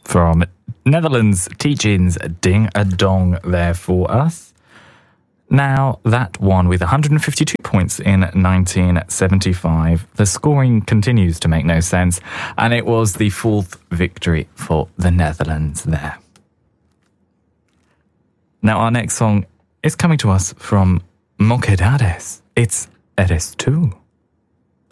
from Netherlands Teachings Ding a Dong there for us. Now, that one with 152 points in 1975. The scoring continues to make no sense, and it was the 4th victory for the Netherlands there. Now, our next song is coming to us from Moquedades. It's Eres Tú.